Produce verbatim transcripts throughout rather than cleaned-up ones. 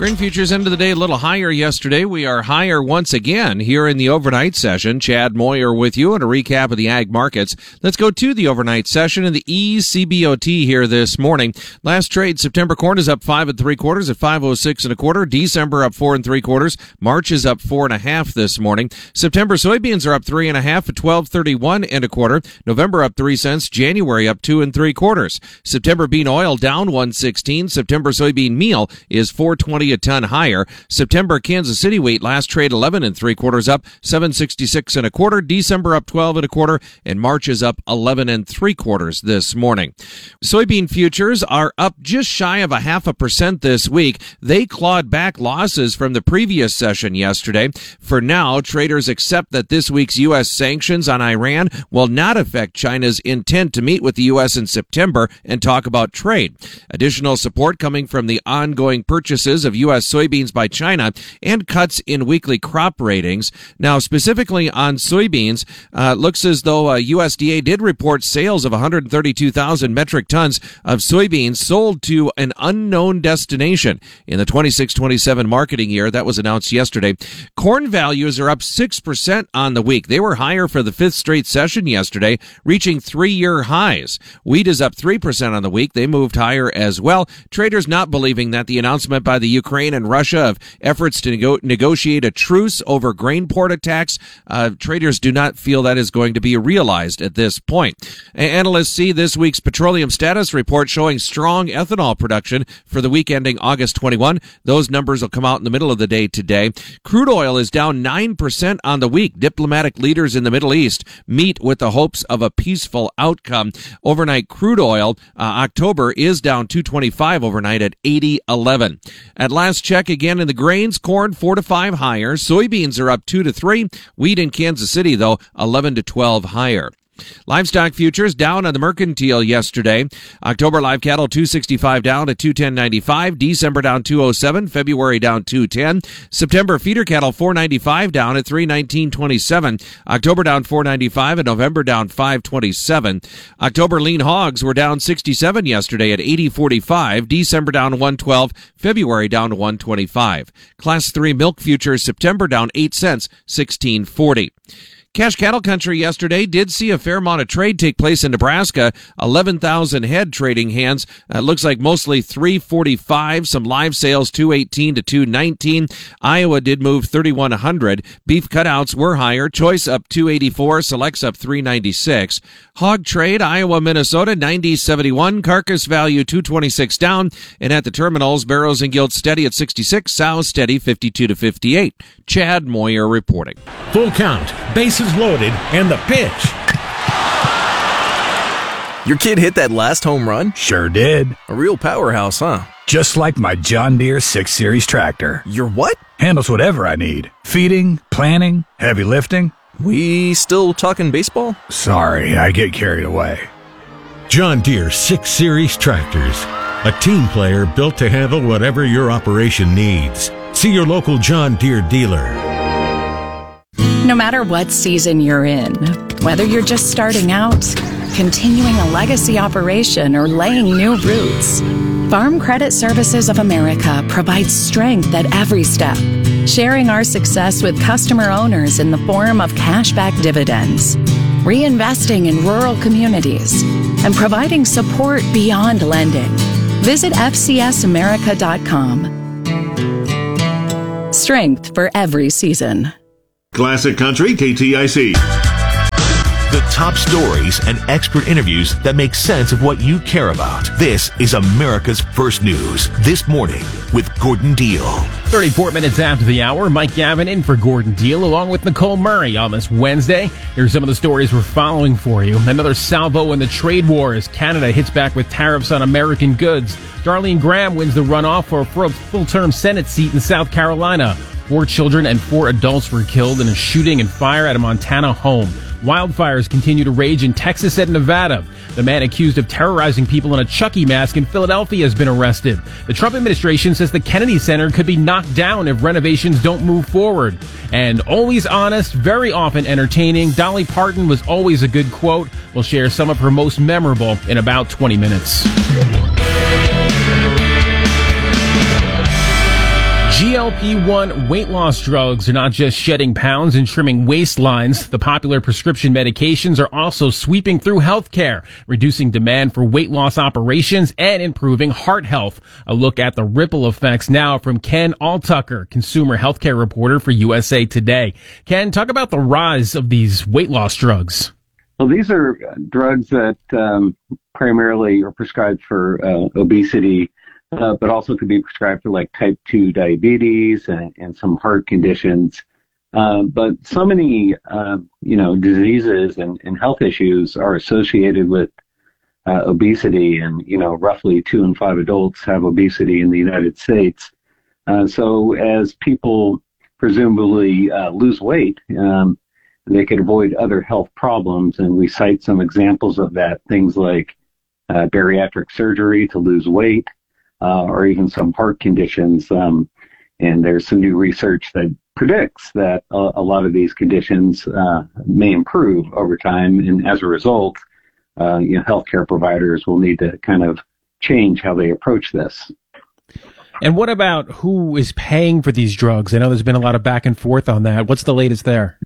Grain futures ended the day a little higher yesterday. We are higher once again here in the overnight session. Chad Moyer with you and a recap of the ag markets. Let's go to the overnight session in the E C B O T here this morning. Last trade, September corn is up five and three quarters at five oh six and a quarter. December up four and three quarters. March is up four and a half this morning. September soybeans are up three and a half at twelve thirty-one and a quarter. November up three cents. January up two and three quarters. September bean oil down one sixteen. September soybean meal is four twenty a ton higher. September Kansas City wheat last trade eleven and three quarters up seven sixty-six and a quarter. December up twelve and a quarter, and March is up eleven and three quarters this morning. Soybean futures are up just shy of a half a percent this week. They clawed back losses from the previous session yesterday. For now, traders accept that this week's U S sanctions on Iran will not affect China's intent to meet with the U S in September and talk about trade. Additional support coming from the ongoing purchases of U S soybeans by China and cuts in weekly crop ratings. Now, specifically on soybeans, uh, looks as though uh, U S D A did report sales of one hundred thirty-two thousand metric tons of soybeans sold to an unknown destination in the twenty-six twenty-seven marketing year. That was announced yesterday. Corn values are up six percent on the week. They were higher for the fifth straight session yesterday, reaching three-year highs. Wheat is up three percent on the week. They moved higher as well. Traders not believing that the announcement by the Ukraine and Russia of efforts to nego- negotiate a truce over grain port attacks, uh, traders do not feel that is going to be realized at this point. Analysts see this week's petroleum status report showing strong ethanol production for the week ending August twenty-first. Those numbers will come out in the middle of the day today. Crude oil is down nine percent on the week. Diplomatic leaders in the Middle East meet with the hopes of a peaceful outcome. Overnight crude oil, uh, October is down two twenty-five overnight at eighty eleven. At last check again in the grains, corn four to five higher. Soybeans are up two to three. Wheat in Kansas City, though, eleven to twelve higher. Livestock futures down on the mercantile yesterday. October live cattle two sixty-five down at two ten ninety-five. December down two oh seven. February down two ten. September feeder cattle four ninety-five down at three nineteen twenty-seven. October down four ninety-five and November down five twenty-seven. October lean hogs were down sixty-seven yesterday at eighty forty-five. December down one twelve. February down one twenty-five. Class three milk futures September down eight cents, sixteen forty. Cash cattle country yesterday did see a fair amount of trade take place in Nebraska. eleven thousand head trading hands. Uh, looks like mostly three forty-five. Some live sales two eighteen to two nineteen. Iowa did move thirty-one hundred. Beef cutouts were higher. Choice up two eighty-four. Selects up three ninety-six. Hog trade, Iowa, Minnesota, ninety seventy-one. Carcass value two twenty-six down. And at the terminals, barrows and gilts steady at sixty-six. Sows steady fifty-two to fifty-eight. Chad Moyer reporting. Full count. Bases loaded, and the pitch. Your kid hit that last home run? Sure did. A real powerhouse, huh? Just like my John Deere six series tractor. Your what? Handles whatever I need. Feeding, planting, heavy lifting. We still talking baseball? Sorry, I get carried away. John Deere six series tractors. A team player built to handle whatever your operation needs. See your local John Deere dealer. No matter what season you're in, whether you're just starting out, continuing a legacy operation, or laying new roots, Farm Credit Services of America provides strength at every step, sharing our success with customer owners in the form of cashback dividends, reinvesting in rural communities, and providing support beyond lending. Visit F C S America dot com. Strength for every season. Classic Country K T I C. The top stories and expert interviews that make sense of what you care about. This is America's First News This Morning with Gordon Deal. thirty-four minutes after the hour, Mike Gavin in for Gordon Deal along with Nicole Murray on this Wednesday. Here's some of the stories we're following for you. Another salvo in the trade war as Canada hits back with tariffs on American goods. Darlene Graham wins the runoff for a full-term Senate seat in South Carolina. Four children and four adults were killed in a shooting and fire at a Montana home. Wildfires continue to rage in Texas and Nevada. The man accused of terrorizing people in a Chucky mask in Philadelphia has been arrested. The Trump administration says the Kennedy Center could be knocked down if renovations don't move forward. And always honest, very often entertaining, Dolly Parton was always a good quote. We'll share some of her most memorable in about twenty minutes. G L P one weight loss drugs are not just shedding pounds and trimming waistlines. The popular prescription medications are also sweeping through healthcare, reducing demand for weight loss operations and improving heart health. A look at the ripple effects now from Ken Alltucker, consumer healthcare reporter for U S A Today. Ken, talk about the rise of these weight loss drugs. Well, these are drugs that um, primarily are prescribed for uh, obesity, uh, but also could be prescribed for like type two diabetes and, and some heart conditions. Uh, but so many, uh, you know, diseases and, and health issues are associated with uh, obesity, and, you know, roughly two in five adults have obesity in the United States. Uh, so as people presumably uh, lose weight, um, they could avoid other health problems. And we cite some examples of that, things like uh, bariatric surgery to lose weight, uh, or even some heart conditions. Um, and there's some new research that predicts that a, a lot of these conditions uh, may improve over time. And as a result, uh, you know, healthcare providers will need to kind of change how they approach this. And what about who is paying for these drugs? I know there's been a lot of back and forth on that. What's the latest there?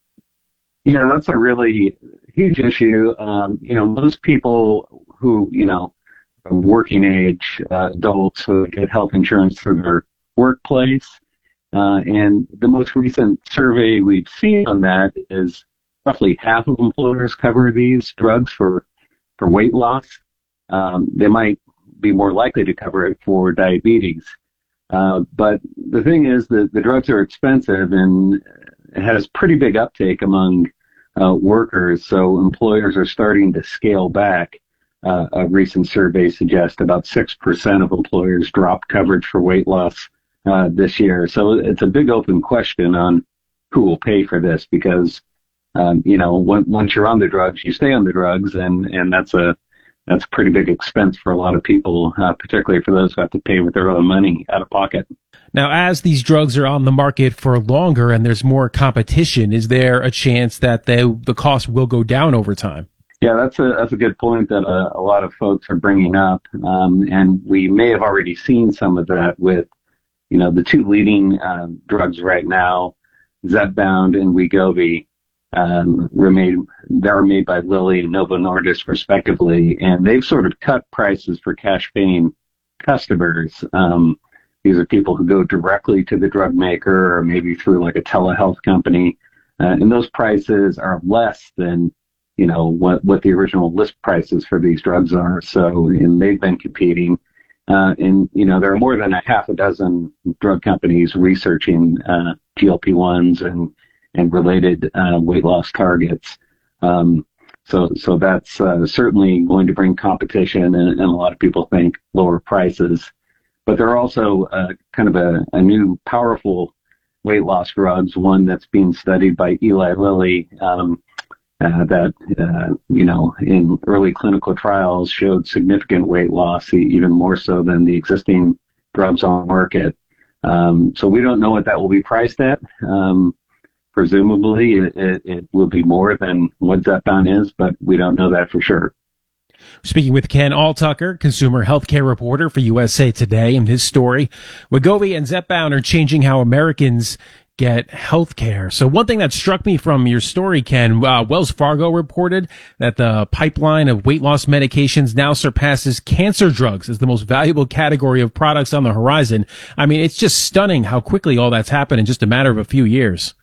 Yeah, that's a really huge issue. Um, you know, most people who, you know, are working age uh, adults who get health insurance through their workplace. Uh, and the most recent survey we've seen on that is roughly half of employers cover these drugs for, for weight loss. Um, they might be more likely to cover it for diabetes. Uh, but the thing is that the drugs are expensive, and it has pretty big uptake among uh, workers, so employers are starting to scale back. Uh, a recent survey suggests about six percent of employers dropped coverage for weight loss uh, this year. So it's a big open question on who will pay for this, because, um, you know, when, once you're on the drugs, you stay on the drugs, and, and that's a that's a pretty big expense for a lot of people, uh, particularly for those who have to pay with their own money out of pocket. Now, as these drugs are on the market for longer and there's more competition, is there a chance that they, the cost will go down over time? Yeah, that's a that's a good point that a, a lot of folks are bringing up, um, and we may have already seen some of that with, you know, the two leading uh, drugs right now, Zepbound and Wegovy. Um, were made, they're made by Lilly and Novo Nordisk, respectively, and they've sort of cut prices for cash paying customers. Um, these are people who go directly to the drug maker or maybe through like a telehealth company, uh, and those prices are less than, you know, what, what the original list prices for these drugs are. So, and they've been competing. Uh, and, you know, there are more than a half a dozen drug companies researching uh, G L P ones and and related uh, weight loss targets. Um, so so that's uh, certainly going to bring competition, and, and a lot of people think lower prices. But there are also uh, kind of a, a new powerful weight loss drugs, one that's being studied by Eli Lilly, um, uh, that, uh, you know, in early clinical trials showed significant weight loss, even more so than the existing drugs on the market. Um, so we don't know what that will be priced at. Um, Presumably, it, it, it will be more than what Zepbound is, but we don't know that for sure. Speaking with Ken Alltucker, consumer healthcare reporter for U S A Today, and his story, Wegovy and Zepbound are changing how Americans get health care. So one thing that struck me from your story, Ken, uh, Wells Fargo reported that the pipeline of weight loss medications now surpasses cancer drugs as the most valuable category of products on the horizon. I mean, it's just stunning how quickly all that's happened in just a matter of a few years.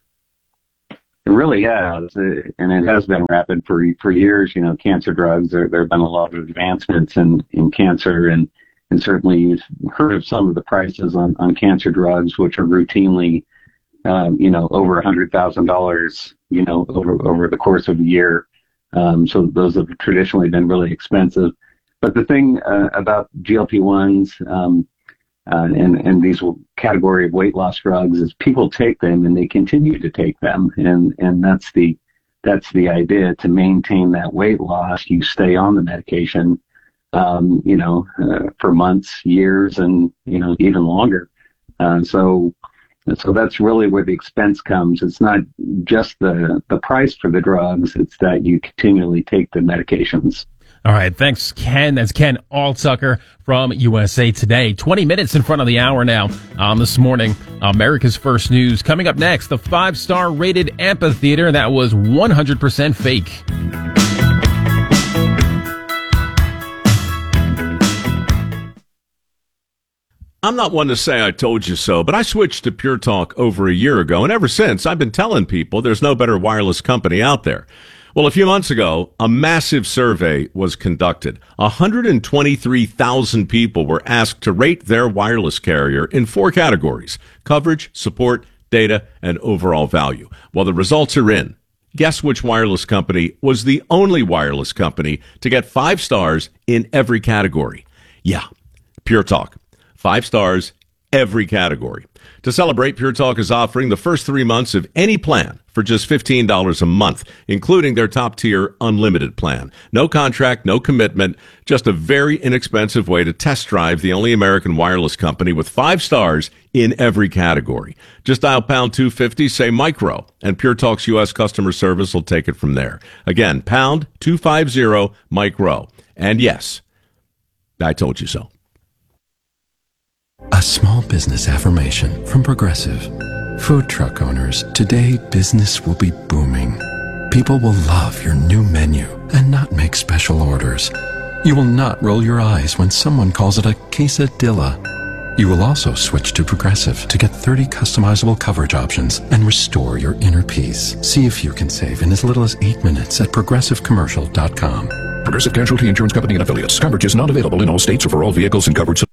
It really has, and it has been rapid for for years. You know, cancer drugs, there, there have been a lot of advancements in, in cancer, and, and certainly you've heard of some of the prices on, on cancer drugs, which are routinely, um, you know, over one hundred thousand dollars, you know, over, over the course of a year. Um, so those have traditionally been really expensive. But the thing uh, about G L P ones, um, Uh, and, and these category of weight loss drugs is people take them and they continue to take them. And, and that's the, that's the idea, to maintain that weight loss. You stay on the medication, um, you know, uh, for months, years, and, you know, even longer. Uh, so, so that's really where the expense comes. It's not just the, the price for the drugs. It's that you continually take the medications. All right, thanks, Ken. That's Ken Altucker from U S A Today. twenty minutes in front of the hour now um, this morning. America's First News. Coming up next, the five-star rated amphitheater that was one hundred percent fake. I'm not one to say I told you so, but I switched to Pure Talk over a year ago, and ever since, I've been telling people there's no better wireless company out there. Well, a few months ago, a massive survey was conducted. one hundred twenty-three thousand people were asked to rate their wireless carrier in four categories: coverage, support, data, and overall value. Well, the results are in. Guess which wireless company was the only wireless company to get five stars in every category? Yeah, Pure Talk. Five stars, every category. To celebrate, Pure Talk is offering the first three months of any plan for just fifteen dollars a month, including their top-tier unlimited plan. No contract, no commitment, just a very inexpensive way to test drive the only American wireless company with five stars in every category. Just dial pound two fifty, say micro, and Pure Talk's U S customer service will take it from there. Again, pound two fifty, micro. And yes, I told you so. A small business affirmation from Progressive. Food truck owners, today business will be booming. People will love your new menu and not make special orders. You will not roll your eyes when someone calls it a quesadilla. You will also switch to Progressive to get thirty customizable coverage options and restore your inner peace. See if you can save in as little as eight minutes at progressive commercial dot com. Progressive Casualty Insurance Company and Affiliates. Coverage is not available in all states or for all vehicles and coverage.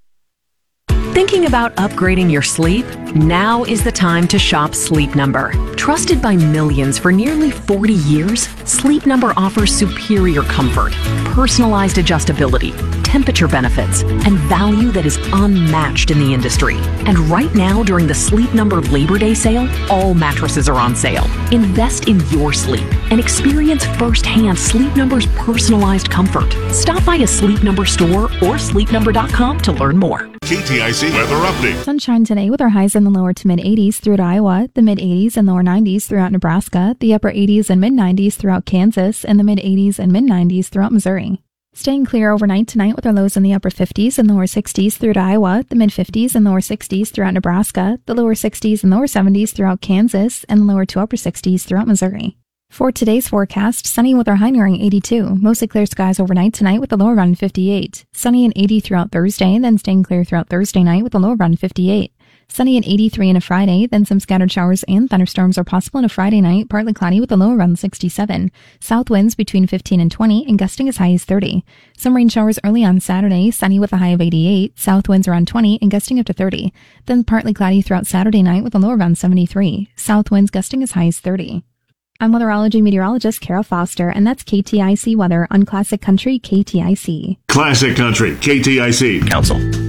Thinking about upgrading your sleep? Now is the time to shop Sleep Number. Trusted by millions for nearly forty years, Sleep Number offers superior comfort, personalized adjustability, temperature benefits, and value that is unmatched in the industry. And right now, during the Sleep Number Labor Day sale, all mattresses are on sale. Invest in your sleep and experience firsthand Sleep Number's personalized comfort. Stop by a Sleep Number store or sleep number dot com to learn more. K T I C weather update. Sunshine today with our highs in the lower to mid eighties throughout Iowa, the mid eighties and lower nineties throughout Nebraska, the upper eighties and mid nineties throughout Kansas, and the mid eighties and mid nineties throughout Missouri. Staying clear overnight tonight with our lows in the upper fifties and lower sixties throughout Iowa, the mid fifties and lower sixties throughout Nebraska, the lower sixties and lower seventies throughout Kansas, and the lower to upper sixties throughout Missouri. For today's forecast, sunny with our high nearing eighty-two. Mostly clear skies overnight tonight with the low around fifty-eight. Sunny and eighty throughout Thursday, then staying clear throughout Thursday night with the low around fifty-eight. Sunny and eighty-three on a Friday, then some scattered showers and thunderstorms are possible on a Friday night, partly cloudy with a low around sixty-seven. South winds between fifteen and twenty, and gusting as high as thirty. Some rain showers early on Saturday, sunny with a high of eighty-eight. South winds around twenty, and gusting up to thirty. Then partly cloudy throughout Saturday night with a low around seventy-three. South winds gusting as high as thirty. I'm weatherology meteorologist Kara Foster, and that's K T I C weather on Classic Country K T I C. Classic Country K T I C. Council.